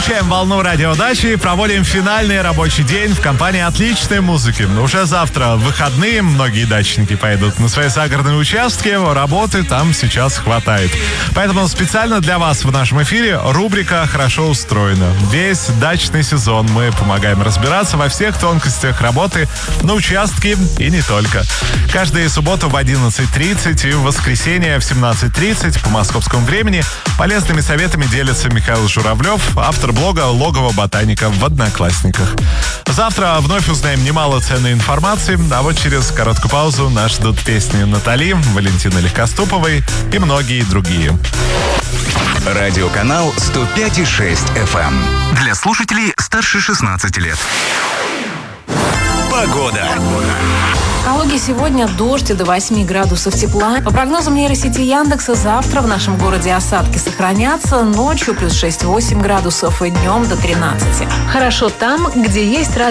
Качаем волну радиодачи и проводим финальный рабочий день в компании отличной музыки. Уже завтра выходные, многие дачники поедут на свои загородные участки, работы там сейчас хватает. Поэтому специально для вас в нашем эфире рубрика «Хорошо устроена». Весь дачный сезон мы помогаем разбираться во всех тонкостях работы на участке и не только. Каждую субботу в 11:30 и в воскресенье в 17:30 по московскому времени полезными советами делится Михаил Журавлев, автор блога «Логово ботаника» в Одноклассниках. Завтра вновь узнаем немало ценной информации, а вот через короткую паузу нас ждут песни Натали, Валентины Легкоступовой и многие другие. Радиоканал 105,6 FM. Для слушателей старше 16 лет. Погода. В Калуге сегодня дождь и до 8 градусов тепла. По прогнозам нейросети Яндекса, завтра в нашем городе осадки сохранятся. Ночью плюс 6-8 градусов и днем до 13. Хорошо там, где есть